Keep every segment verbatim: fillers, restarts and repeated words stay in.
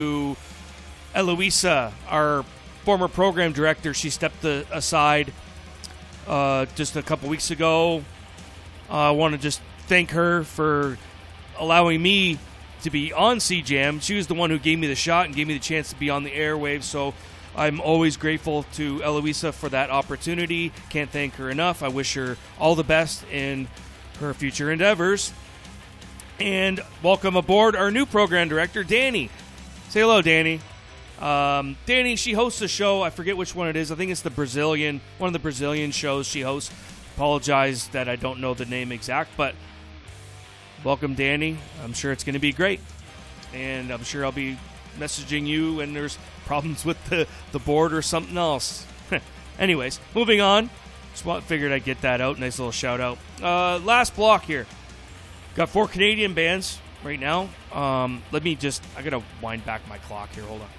to Eloisa, our former program director. She stepped the, aside uh, just a couple weeks ago. Uh, I want to just thank her for allowing me to be on C Jam. She was the one who gave me the shot and gave me the chance to be on the airwaves, so I'm always grateful to Eloisa for that opportunity. Can't thank her enough. I wish her all the best in her future endeavors. And welcome aboard our new program director, Danny. Say hello, Danny. Um, Danny, she hosts a show. I forget which one it is. I think it's the Brazilian, one of the Brazilian shows she hosts. Apologize that I don't know the name exact, but welcome, Danny. I'm sure it's going to be great. And I'm sure I'll be messaging you when there's problems with the, the board or something else. Anyways, moving on. Just want, figured I'd get that out. Nice little shout out. Uh, last block here. Got four Canadian bands right now. Um, let me just, I got to wind back my clock here. Hold on.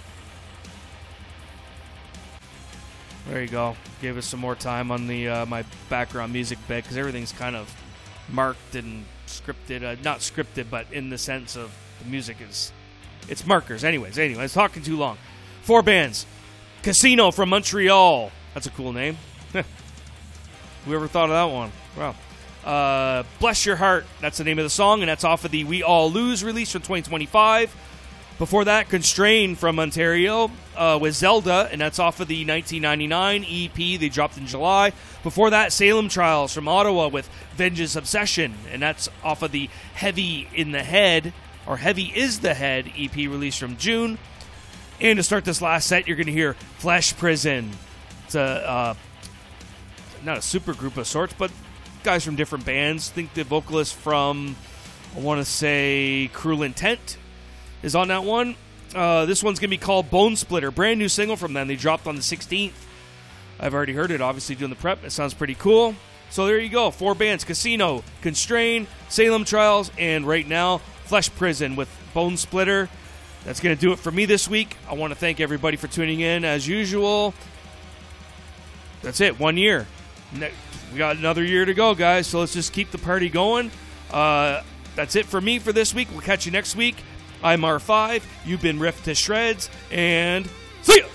There you go. Gave us some more time on the uh, my background music bed because everything's kind of marked and scripted. Uh, not scripted, but in the sense of the music is, it's markers. Anyways, anyways, talking too long. Four bands. Casino from Montreal. That's a cool name. Whoever thought of that one? Wow. Uh, Bless Your Heart. That's the name of the song, and that's off of the We All Lose release from twenty twenty-five. Before that, Constrain from Ontario uh, with Zelda, and that's off of the nineteen ninety-nine E P they dropped in July. Before that, Salem Trials from Ottawa with Vengeance Obsession, and that's off of the Heavy in the Head, or Heavy is the Head E P released from June. And to start this last set, you're going to hear Flesh Prison. It's a, uh, not a super group of sorts, but guys from different bands. I think the vocalist from, I want to say, Cruel Intent is on that one. Uh, this one's going to be called Bone Splitter. Brand new single from them. They dropped on the sixteenth. I've already heard it, obviously, doing the prep. It sounds pretty cool. So there you go. Four bands. Casino, Constrain, Salem Trials, and right now, Flesh Prison with Bone Splitter. That's going to do it for me this week. I want to thank everybody for tuning in, as usual. That's it. One year. We got another year to go, guys, so let's just keep the party going. Uh, that's it for me for this week. We'll catch you next week. I'm R five. You've been riffed to shreds, and see ya!